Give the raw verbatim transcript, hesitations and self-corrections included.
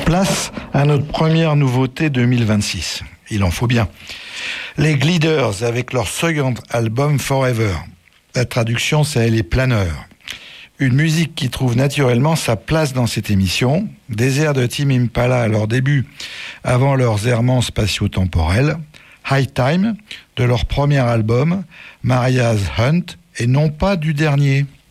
Place à notre première nouveauté deux mille vingt-six. Il en faut bien. Les Gliders avec leur second album Forever. La traduction, c'est les planeurs. Une musique qui trouve naturellement sa place dans cette émission. Des airs de Tame Impala à leur début, avant leurs errements spatio-temporels. High Time, de leur premier album, Maria's Hunt, et non pas du dernier.